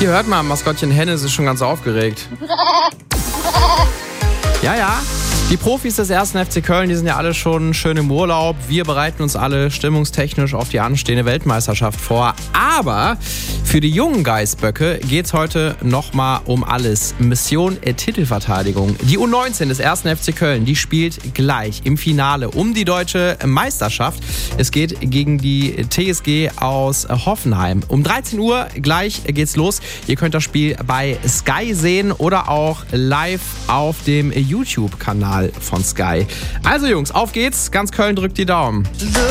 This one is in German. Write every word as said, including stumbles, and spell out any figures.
Hier hört man, Maskottchen Hennes ist schon ganz aufgeregt. Ja, ja. Die Profis des ersten F C Köln, die sind ja alle schon schön im Urlaub. Wir bereiten uns alle stimmungstechnisch auf die anstehende Weltmeisterschaft vor. Aber für die jungen Geißböcke geht es heute nochmal um alles. Mission Titelverteidigung. Die U neunzehn des ersten F C Köln, die spielt gleich im Finale um die deutsche Meisterschaft. Es geht gegen die T S G aus Hoffenheim. Um dreizehn Uhr gleich geht's los. Ihr könnt das Spiel bei Sky sehen oder auch live auf dem YouTube-Kanal von Sky. Also Jungs, auf geht's. Ganz Köln drückt die Daumen.